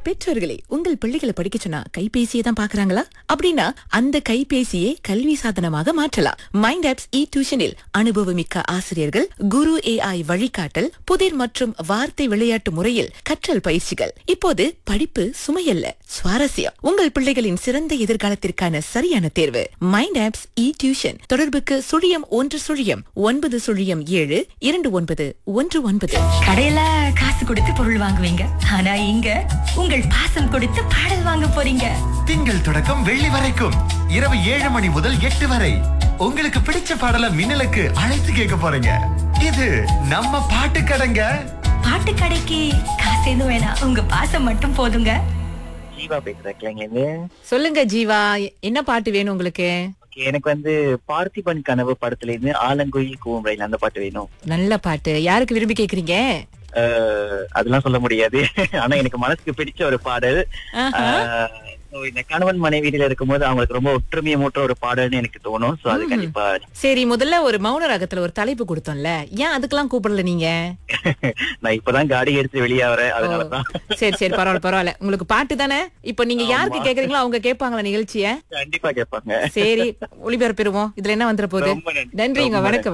பெற்றோர்களே, உங்கள் பிள்ளைகளை படிக்க சொன்னா கைபேசியை தான் பாக்குறாங்களா? அப்படின்னா அந்த கைபேசியை கல்வி சாதனமாக மாற்றலாம். மைண்ட் ஆப்ஸ் டியூஷனில் அனுபவமிக்க ஆசிரியர்கள், குரு AI வழிகாட்டல், புதிர் மற்றும் வார்த்தை விளையாட்டு முறையில் கற்றல் பயிற்சிகள். இப்போது படிப்பு சுமையல்ல, சுவாரஸ்யம். உங்கள் பிள்ளைகளின் சிறந்த எதிர்காலத்திற்கான சரியான தேர்வு மைண்ட் ஆப்ஸ் டியூஷன். தொடர்புக்கு 0119072919. கடையில காசு கொடுத்து பொருள் வாங்குவீங்க, ஆனா இங்க உங்கள் பாசம் கொடுத்து பாடல் வாங்க போறீங்க. திங்கள் தொடக்கம் வெள்ளி வரைக்கும் இரவு 7 மணி முதல் 8 வரை உங்களுக்கு பிடிச்ச பாடலை மின்னலுக்கு அழைத்து கேட்க போறீங்க. இது நம்ம பாட்டு கடைங்க. பாட்டு கடைக்கு காசு எதுவும் வேணாம், உங்க பாசம் மட்டும் போதுங்க. ஜீவா பேசுறேன் கிளைங்க. சொல்லுங்க ஜீவா, என்ன பாட்டு வேணும் உங்களுக்கு? எனக்கு வந்து பார்த்திபன் கனவு படத்துல இருந்து ஆலங்குயில் கூவம் அந்த பாட்டு வேணும். நல்ல பாட்டு. யாருக்கு விரும்பி கேக்குறீங்க? அதெல்லாம் சொல்ல முடியாது. ஆனா எனக்கு மனசுக்கு பிடிச்ச ஒரு பாடல். இந்த கணவன் மனைவியில இருக்கும்போது அவங்களுக்கு ரொம்ப ஒற்றுமையை மூட்டுற ஒரு பாடல்னு எனக்கு தோணும். சோ அது கண்டிப்பா. சரி, முதல்ல ஒரு மௌன ராகத்துல ஒரு தலைப்பு கொடுத்தோம்ல, ஏன் அதுக்கெல்லாம் கூப்பிடல நீங்க? நான் இப்பதான் காடி எடுத்து வெளியாகிறேன், அதனாலதான். சரி சரி, பரவாயில்ல பரவாயில்ல. உங்களுக்கு பாட்டு தானே. இப்ப நீங்க யாருக்கு கேக்குறீங்களோ அவங்க கேட்பாங்களா நிகழ்ச்சிய? கண்டிப்பா கேட்பாங்க. சரி, ஒளிபரப்பிடுவோம். இதுல என்ன வந்துட போகுது? ரொம்ப நன்றி. நன்றிங்க, வணக்கம்.